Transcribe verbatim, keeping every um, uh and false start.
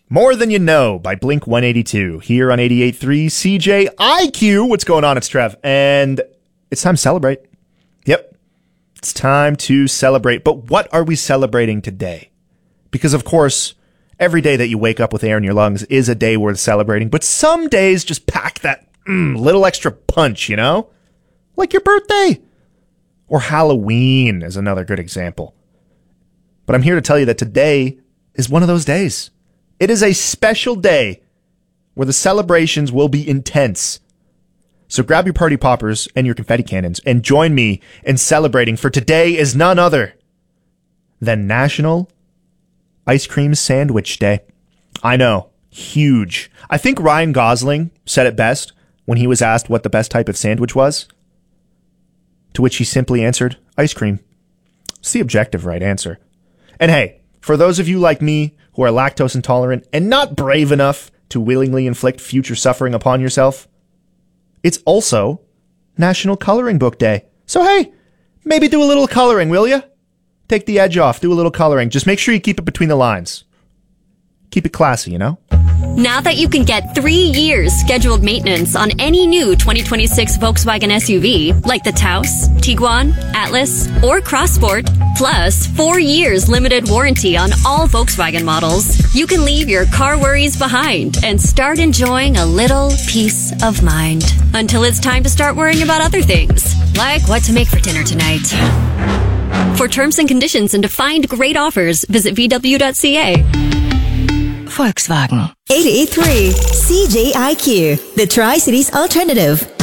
More Than You Know by Blink one eighty-two here on eighty-eight point three C J I Q. What's going on? It's Trev, and it's time to celebrate. Yep, it's time to celebrate. But what are we celebrating today? Because, of course, every day that you wake up with air in your lungs is a day worth celebrating, but some days just pack that mm, little extra punch, you know? Like your birthday. Or Halloween is another good example. But I'm here to tell you that today is one of those days. It is a special day where the celebrations will be intense. So grab your party poppers and your confetti cannons and join me in celebrating, for today is none other than National Ice Cream Sandwich Day. I know, huge. I think Ryan Gosling said it best when he was asked what the best type of sandwich was, to which he simply answered, ice cream. It's the objective right answer. And hey, for those of you like me who are lactose intolerant and not brave enough to willingly inflict future suffering upon yourself, it's also National Coloring Book Day. So hey, maybe do a little coloring, will you? Take the edge off, do a little coloring. Just make sure you keep it between the lines. Keep it classy, you know? Now that you can get three years scheduled maintenance on any new twenty twenty-six Volkswagen S U V, like the Taos, Tiguan, Atlas, or Crossport, plus four years limited warranty on all Volkswagen models, you can leave your car worries behind and start enjoying a little peace of mind. Until it's time to start worrying about other things, like what to make for dinner tonight. For terms and conditions and to find great offers, visit v w dot c a. Volkswagen. eighty-eight point three C J I Q, the Tri-Cities Alternative.